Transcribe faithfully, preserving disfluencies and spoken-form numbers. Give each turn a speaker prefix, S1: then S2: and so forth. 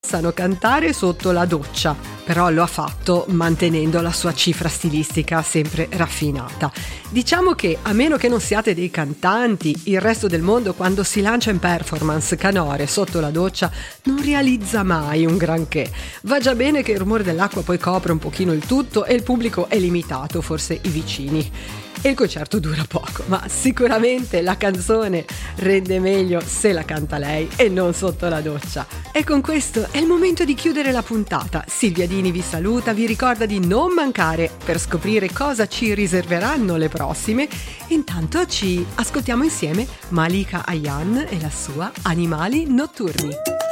S1: sanno cantare sotto la doccia, però lo ha fatto mantenendo la sua cifra stilistica sempre raffinata. Diciamo che, a meno che non siate dei cantanti, il resto del mondo quando si lancia in performance canore sotto la doccia non realizza mai un granché. Va già bene che il rumore dell'acqua poi copre un pochino il tutto e il pubblico è limitato, forse i vicini. E il concerto dura poco, ma sicuramente la canzone rende meglio se la canta lei e non sotto la doccia. E con questo è il momento di chiudere la puntata. Silvia Dini vi saluta, vi ricorda di non mancare per scoprire cosa ci riserveranno le prossime. Intanto ci ascoltiamo insieme Malika Ayan e la sua Animali Notturni.